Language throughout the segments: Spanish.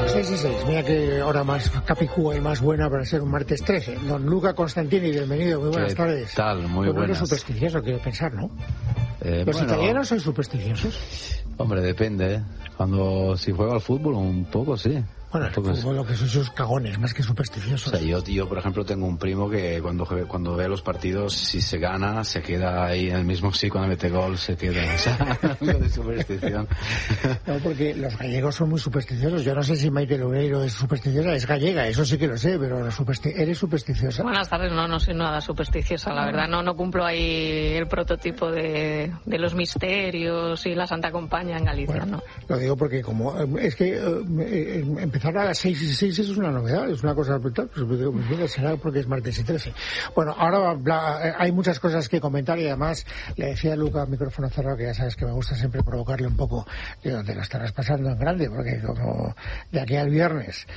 6:06, mira que hora más capicúa y más buena para ser un martes 13. Don Luca Constantini, bienvenido, muy buenas tardes. ¿Qué tal? Muy buenas. No es supersticioso, quiero pensar, ¿no? ¿Los bueno, italianos son supersticiosos? Hombre, depende, ¿eh? Si juega al fútbol, un poco sí. Bueno, el fútbol lo que son esos cagones, más que supersticiosos. O sea, yo, por ejemplo, tengo un primo que cuando ve los partidos, si se gana, se queda ahí en el mismo sí, cuando mete gol, se queda. O sea, algo de superstición. No, porque los gallegos son muy supersticiosos. Yo no sé si Maite Loureiro es supersticiosa, es gallega, eso sí que lo sé, pero ¿eres supersticiosa? Buenas tardes, no soy nada supersticiosa, la verdad. No cumplo ahí el prototipo de los misterios y la Santa Compañía en Galicia, bueno, ¿no? Lo digo porque es que empezar a las 6:06 es una novedad, es una cosa brutal. Pues mira, será porque es martes y 13. Bueno, ahora hay muchas cosas que comentar y además le decía a Luca, micrófono cerrado, que ya sabes que me gusta siempre provocarle un poco de donde lo estarás pasando en grande, porque como de aquí al viernes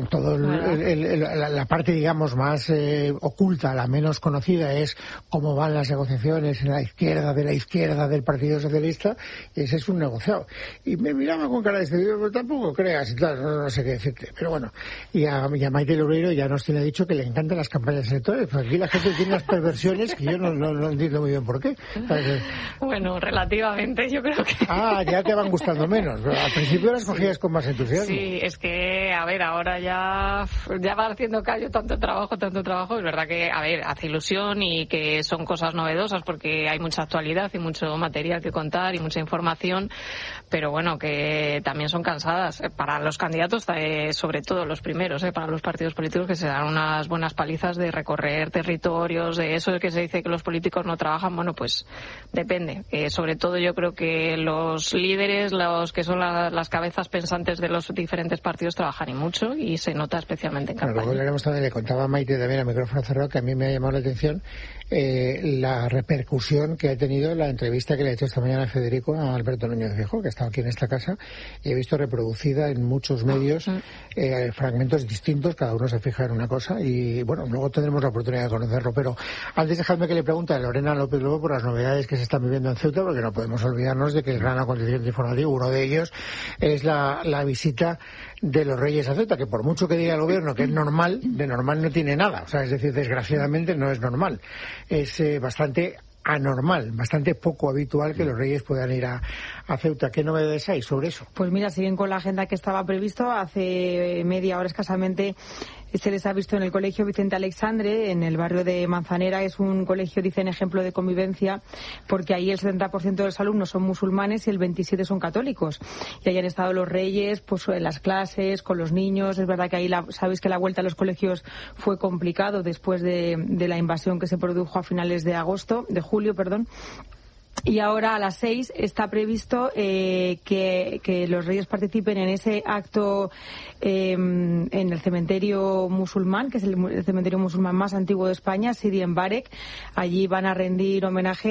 la parte, digamos, más oculta, la menos conocida, es cómo van las negociaciones en la izquierda del Partido Socialista, y ese es un negociado. Y me miraba con cara de pero tampoco creas y tal, no sé qué decirte. Pero bueno, y a Maite Loureiro ya nos tiene dicho que le encantan las campañas electorales, pues aquí la gente tiene unas perversiones que yo no entiendo muy bien por qué. Bueno, relativamente, yo creo que... Ya te van gustando menos, pero al principio las cogías con más entusiasmo. Sí, es que, a ver, ahora ya va haciendo callo tanto trabajo, es verdad que, a ver, hace ilusión y que son cosas novedosas porque hay mucha actualidad y mucho material que contar y mucha información, pero bueno, que también son cansadas para los candidatos, sobre todo los primeros, para los partidos políticos, que se dan unas buenas palizas de recorrer territorios, de eso de que se dice que los políticos no trabajan. Bueno, pues depende. Sobre todo yo creo que los líderes, los que son las cabezas pensantes de los diferentes partidos, trabajan y mucho, y se nota especialmente en campaña. Luego hablaremos también, le contaba a Maite también a micrófono cerrado, que a mí me ha llamado la atención la repercusión que ha tenido la entrevista que le ha hecho esta mañana a Federico a Alberto Núñez Feijóo, que ha estado aquí en esta casa, y he visto reproducida en muchos medios fragmentos distintos, cada uno se fija en una cosa, y bueno, luego tendremos la oportunidad de conocerlo. Pero antes, dejadme que le pregunte a Lorena López Lobo por las novedades que se están viviendo en Ceuta, porque no podemos olvidarnos de que el gran acontecimiento informativo, uno de ellos, es la visita de los Reyes a Ceuta, que por mucho que diga el gobierno que es normal, de normal no tiene nada. O sea, es decir, desgraciadamente no es normal. Es bastante anormal, bastante poco habitual que los Reyes puedan ir a Ceuta. ¿Qué novedades hay sobre eso? Pues mira, siguen con la agenda que estaba previsto. Hace media hora escasamente se les ha visto en el Colegio Vicente Aleixandre, en el barrio de Manzanera. Es un colegio, dicen, ejemplo de convivencia, porque ahí el 70% de los alumnos son musulmanes y el 27% son católicos. Y ahí han estado los Reyes, pues en las clases, con los niños. Es verdad que ahí sabéis que la vuelta a los colegios fue complicado después de la invasión que se produjo a finales de julio. Y ahora a las 6 está previsto que los Reyes participen en ese acto en el cementerio musulmán, que es el cementerio musulmán más antiguo de España, Sidi en Barek. Allí van a rendir homenaje